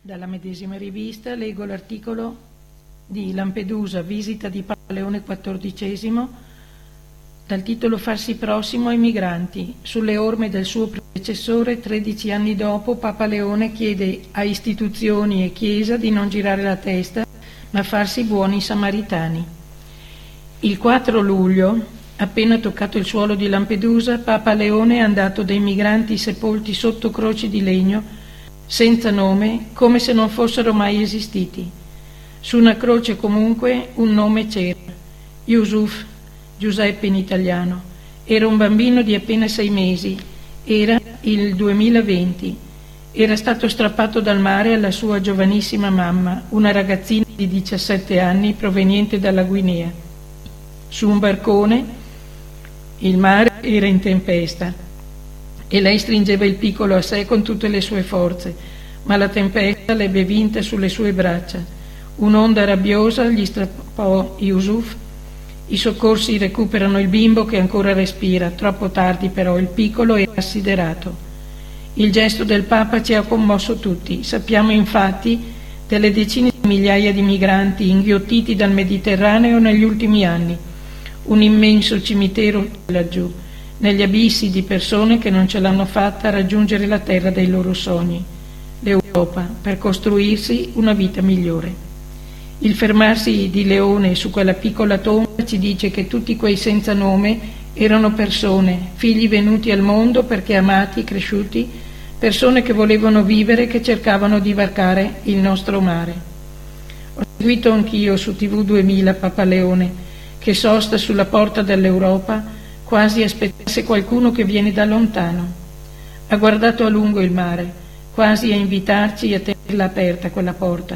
Dalla medesima rivista leggo l'articolo di Lampedusa, visita di Papa Leone XIV, dal titolo Farsi prossimo ai migranti. Sulle orme del suo predecessore, 13 anni dopo, Papa Leone chiede a istituzioni e Chiesa di non girare la testa, ma farsi buoni samaritani. Il 4 luglio, appena toccato il suolo di Lampedusa, Papa Leone è andato dai migranti sepolti sotto croci di legno, senza nome, come se non fossero mai esistiti. Su una croce comunque un nome c'era, Yusuf, Giuseppe in italiano. Era un bambino di appena 6 mesi, era il 2020. Era stato strappato dal mare alla sua giovanissima mamma, una ragazzina di 17 anni proveniente dalla Guinea. Su un barcone, il mare era in tempesta e lei stringeva il piccolo a sé con tutte le sue forze, ma la tempesta l'ebbe vinta sulle sue braccia. Un'onda rabbiosa gli strappò Yusuf. I soccorsi recuperano il bimbo che ancora respira, troppo tardi però, il piccolo è assiderato. Il gesto del Papa ci ha commosso tutti. Sappiamo infatti delle decine di migliaia di migranti inghiottiti dal Mediterraneo negli ultimi anni, un immenso cimitero laggiù, negli abissi di persone che non ce l'hanno fatta a raggiungere la terra dei loro sogni, l'Europa, per costruirsi una vita migliore. Il fermarsi di Leone su quella piccola tomba ci dice che tutti quei senza nome erano persone, figli venuti al mondo perché amati, cresciuti, persone che volevano vivere, che cercavano di varcare il nostro mare. Ho seguito anch'io su TV 2000 Papa Leone, che sosta sulla porta dell'Europa, quasi aspettasse qualcuno che viene da lontano. Ha guardato a lungo il mare, quasi a invitarci a tenerla aperta quella porta,